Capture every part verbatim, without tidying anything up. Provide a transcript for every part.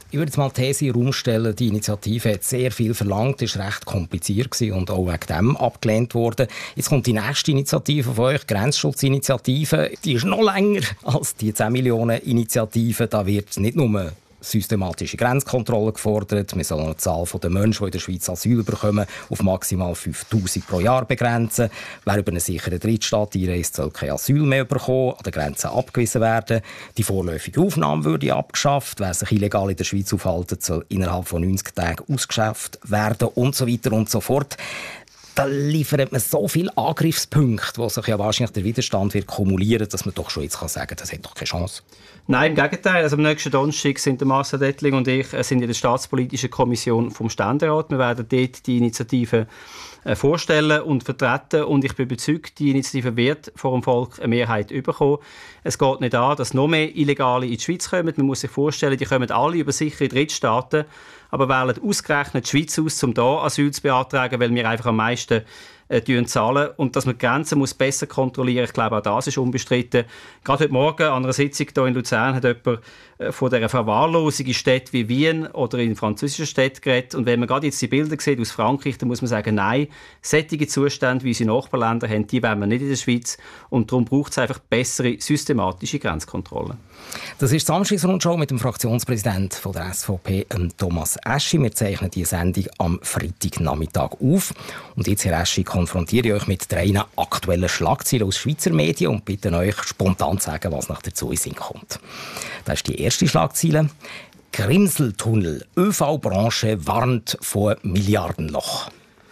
Ich würde jetzt mal die These in den Raum stellen, die Initiative hat sehr viel verlangt, ist recht kompliziert und auch wegen dem abgelehnt worden. Jetzt kommt die nächste Initiative von euch, die Grenzschutzinitiative. Die ist noch länger als die zehn Millionen Initiative. Da wird nicht nur systematische Grenzkontrollen gefordert. Wir sollen die Zahl der Menschen, die in der Schweiz Asyl bekommen, auf maximal fünftausend pro Jahr begrenzen. Wer über einen sicheren Drittstaat einreist, soll kein Asyl mehr bekommen, an der Grenze abgewiesen werden. Die vorläufige Aufnahme würde abgeschafft. Wer sich illegal in der Schweiz aufhält, soll innerhalb von neunzig Tagen ausgeschafft werden und so weiter und so fort. Da liefert man so viele Angriffspunkte, wo sich ja wahrscheinlich der Widerstand wird kumulieren, dass man doch schon jetzt sagen kann, das hat doch keine Chance. Nein, im Gegenteil. Also am nächsten Donnerstag sind der Marcel Dettling und ich sind in der Staatspolitischen Kommission vom Ständerat. Wir werden dort die Initiative vorstellen und vertreten. Und ich bin überzeugt, die Initiative wird vor dem Volk eine Mehrheit bekommen. Es geht nicht an, dass noch mehr Illegale in die Schweiz kommen. Man muss sich vorstellen, die kommen alle über sichere Drittstaaten, aber wählen ausgerechnet die Schweiz aus, um hier Asyl zu beantragen, weil wir einfach am meisten äh, zahlen. Und dass man die Grenzen muss besser kontrollieren muss, ich glaube, auch das ist unbestritten. Gerade heute Morgen an einer Sitzung hier in Luzern hat jemand äh, von dieser Verwahrlosung in Städten wie Wien oder in französischen Städten geredet. Und wenn man gerade jetzt die Bilder sieht aus Frankreich, dann muss man sagen, nein, solche Zustände, wie unsere Nachbarländer haben, die wollen wir nicht in der Schweiz. Und darum braucht es einfach bessere, systematische Grenzkontrollen. Das ist die Samstagsrundschau mit dem Fraktionspräsidenten von der S V P, Thomas Eschi. Wir zeichnen die Sendung am Freitagnachmittag auf. Und jetzt, Herr Eschi, konfrontiere ich euch mit drei aktuellen Schlagzeilen aus Schweizer Medien und bitte euch spontan zu sagen, was nach dazu in Sinn kommt. Das ist die erste Schlagzeile. Grimseltunnel. ÖV-Branche warnt vor Milliardenloch.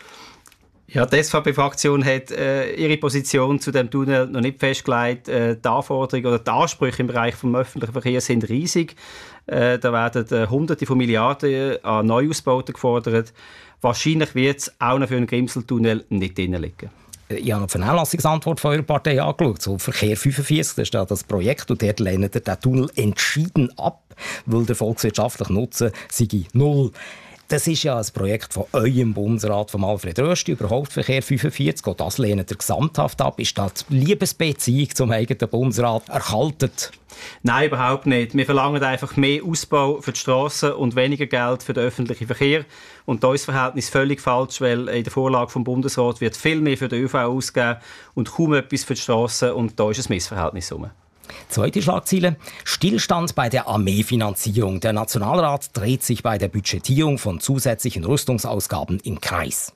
Ja, die S V P-Fraktion hat äh, ihre Position zu dem Tunnel noch nicht festgelegt. Äh, die Anforderungen oder die Ansprüche im Bereich des öffentlichen Verkehrs sind riesig. Äh, da werden äh, Hunderte von Milliarden an Neuausbauten gefordert. Wahrscheinlich wird es auch noch für einen Grimseltunnel nicht drin liegen. Ich habe noch die Vernehmlassungsantwort von eurer Partei angeschaut. So Verkehr fünfundvierzig, das ist das Projekt, und dort lehnt ihr den Tunnel entschieden ab, weil der volkswirtschaftliche Nutzen sei null. Das ist ja ein Projekt von eurem Bundesrat, von Alfred Rösti, überhaupt Verkehr fünfundvierzig. Und das lehnt ihr gesamthaft ab. Ist das die Liebesbeziehung zum eigenen Bundesrat erkaltet? Nein, überhaupt nicht. Wir verlangen einfach mehr Ausbau für die Strassen und weniger Geld für den öffentlichen Verkehr. Und da ist das Verhältnis völlig falsch, weil in der Vorlage vom Bundesrat wird viel mehr für den ÖV ausgegeben und kaum etwas für die Strassen. Und da ist ein Missverhältnis herum. Zweite Schlagzeile. Stillstand bei der Armeefinanzierung. Der Nationalrat dreht sich bei der Budgetierung von zusätzlichen Rüstungsausgaben im Kreis.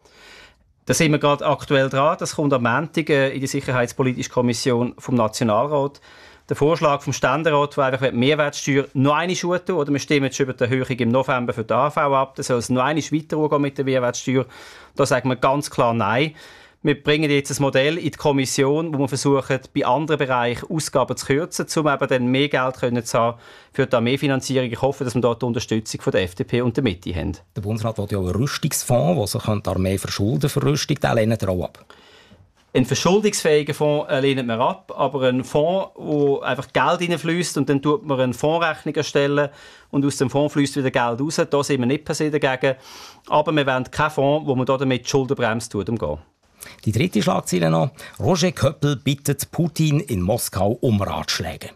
Da sind wir gerade aktuell dran. Das kommt am Montag in die Sicherheitspolitische Kommission vom Nationalrat. Der Vorschlag vom Ständerat, der einfach die Mehrwertsteuer noch einmal tun, oder wir stimmen jetzt über die Erhöhung im November für die A V ab, da soll es noch einmal weitergehen mit der Mehrwertsteuer. Da sagen wir ganz klar Nein. Wir bringen jetzt ein Modell in die Kommission, wo wir versuchen, bei anderen Bereichen Ausgaben zu kürzen, um eben dann mehr Geld zu haben für die Armeefinanzierung. Ich hoffe, dass wir dort die Unterstützung von der F D P und der Mitte haben. Der Bundesrat will ja auch einen Rüstungsfonds, der sich die Armee verschulden für Rüstung, den lehnen wir auch ab. Einen verschuldungsfähigen Fonds lehnen wir ab, aber einen Fonds, wo einfach Geld reinfließt und dann tut man eine Fondsrechnung erstellen und aus dem Fonds fließt wieder Geld raus. Da sind wir nicht per se dagegen. Aber wir wollen keinen Fonds, wo man damit die Schuldenbremse umgehen. Die dritte Schlagzeile noch. Roger Köppel bittet Putin in Moskau um Ratschläge.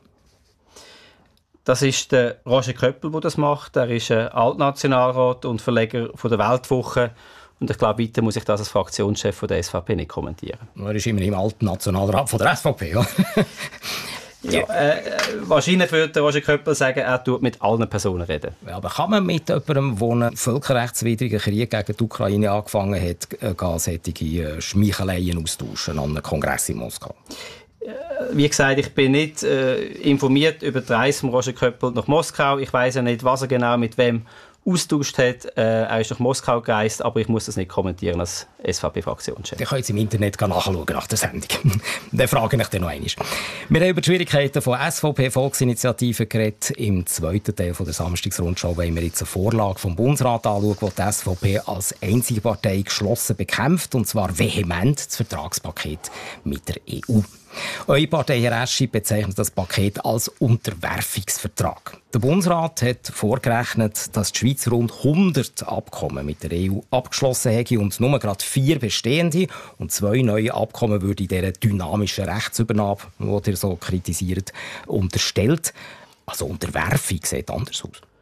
Das ist der Roger Köppel, der das macht. Er ist Altnationalrat und Verleger von der Weltwoche. Und ich glaube, weiter muss ich das als Fraktionschef von der S V P nicht kommentieren. Er ist immer im alten Nationalrat von der S V P, ja? Ja, äh, wahrscheinlich würde Roger Köppel sagen, er tut mit allen Personen reden. Ja, aber kann man mit jemandem, der einen völkerrechtswidrigen Krieg gegen die Ukraine angefangen hat, äh, solche Schmeicheleien austauschen an einem Kongress in Moskau? Wie gesagt, ich bin nicht äh, informiert über die Reise von Roger Köppel nach Moskau. Ich weiss ja nicht, was er genau mit wem austauscht hat. Äh, er ist nach Moskau gereist, aber ich muss das nicht kommentieren als S V P-Fraktionschef. Ihr könnt es im Internet nachschauen nach der Sendung. Dann frage ich dann noch einmal. Wir haben über die Schwierigkeiten von S V P-Volksinitiativen geredet. Im zweiten Teil von der Samstagsrundschau wollen wir jetzt eine Vorlage vom Bundesrat anschauen, die die S V P als einzige Partei geschlossen bekämpft, und zwar vehement das Vertragspaket mit der E U. Eure Partei, Herr Eschi, bezeichnet das Paket als Unterwerfungsvertrag. Der Bundesrat hat vorgerechnet, dass die Schweiz rund hundert Abkommen mit der E U abgeschlossen hätte und nur gerade vier bestehende und zwei neue Abkommen würde dieser dynamischen Rechtsübernahme, die ihr so kritisiert, unterstellt. Also Unterwerfung sieht anders aus.